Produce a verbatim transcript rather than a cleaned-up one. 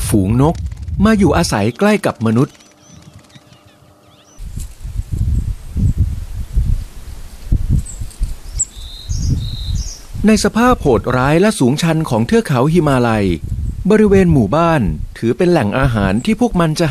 ฝูงนกมาอยู่อาศัยใกล้กับมนุษย์ในสภาพโหดร้ายและสูงชันของเทือกเขาหิมาลัยบริเวณหมู่บ้านถือเป็นแหล่งอาหารที่พวกมันจะ